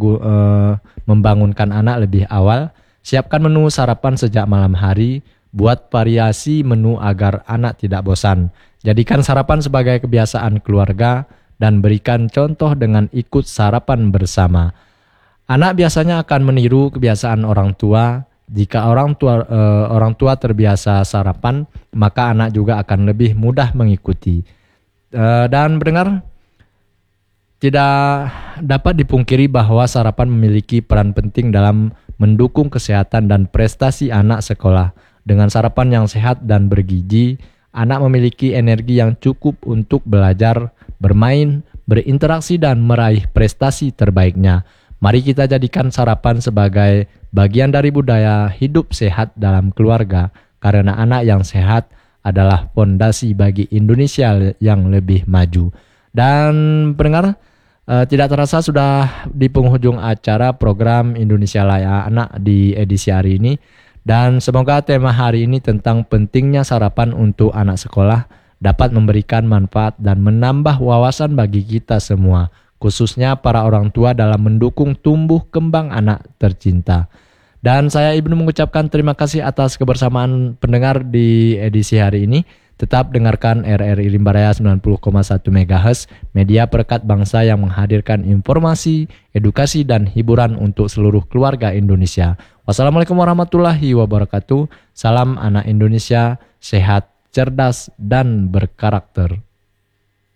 membangunkan anak lebih awal. Siapkan menu sarapan sejak malam hari. Buat variasi menu agar anak tidak bosan. Jadikan sarapan sebagai kebiasaan keluarga dan berikan contoh dengan ikut sarapan bersama. Anak biasanya akan meniru kebiasaan orang tua. Jika orang tua terbiasa sarapan, maka anak juga akan lebih mudah mengikuti. Dan pendengar, tidak dapat dipungkiri bahwa sarapan memiliki peran penting dalam mendukung kesehatan dan prestasi anak sekolah. Dengan sarapan yang sehat dan bergizi, anak memiliki energi yang cukup untuk belajar, bermain, berinteraksi, dan meraih prestasi terbaiknya. Mari kita jadikan sarapan sebagai bagian dari budaya hidup sehat dalam keluarga, karena anak yang sehat adalah fondasi bagi Indonesia yang lebih maju. Dan pendengar, tidak terasa sudah di penghujung acara program Indonesia Layak Anak di edisi hari ini. Dan semoga tema hari ini tentang pentingnya sarapan untuk anak sekolah dapat memberikan manfaat dan menambah wawasan bagi kita semua, khususnya para orang tua dalam mendukung tumbuh kembang anak tercinta. Dan saya Ibnu mengucapkan terima kasih atas kebersamaan pendengar di edisi hari ini. Tetap dengarkan RRI Rimbaraya 90,1 MHz, media perekat bangsa yang menghadirkan informasi, edukasi, dan hiburan untuk seluruh keluarga Indonesia. Wassalamualaikum warahmatullahi wabarakatuh. Salam anak Indonesia, sehat, cerdas, dan berkarakter.